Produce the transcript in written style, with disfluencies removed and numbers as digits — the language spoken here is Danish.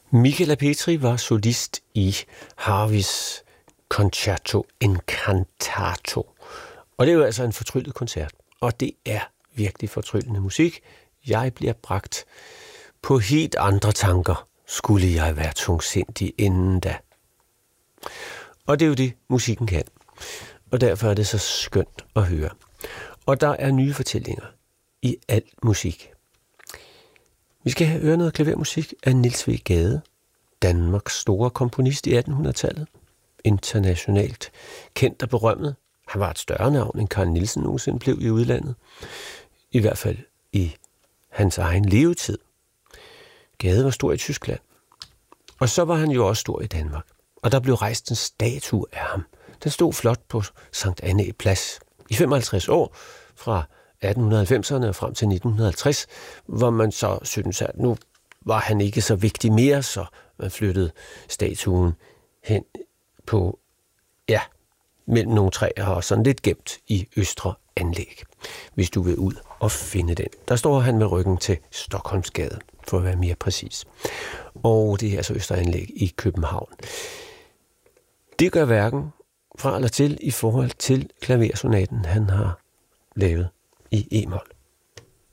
Michaela Petri var solist i Harveys Concerto Incantato. Og det er jo altså en fortryllet koncert, og det er virkelig fortryllende musik. Jeg bliver bragt på helt andre tanker, skulle jeg være tungsindig inden da. Og det er jo det, musikken kan. Og derfor er det så skønt at høre. Og der er nye fortællinger i al musik. Vi skal høre noget klavermusik af Niels W. Gade, Danmarks store komponist i 1800-tallet. Internationalt kendt og berømmet. Han var et større navn, end Carl Nielsen nogensinde blev i udlandet. I hvert fald i hans egen levetid. Gade var stor i Tyskland. Og så var han jo også stor i Danmark. Og der blev rejst en statue af ham. Den stod flot på Sankt Annæ Plads i 55 år, fra 1890'erne og frem til 1950, hvor man så synes, at nu var han ikke så vigtig mere, så man flyttede statuen hen på, mellem nogle træer og sådan lidt gemt i Østre Anlæg, hvis du vil ud og finde den. Der står han med ryggen til Stockholmsgade, for at være mere præcis. Og det er altså Østre Anlæg i København. Det gør hverken fra eller til i forhold til klaversonaten, han har lavet i e-mol.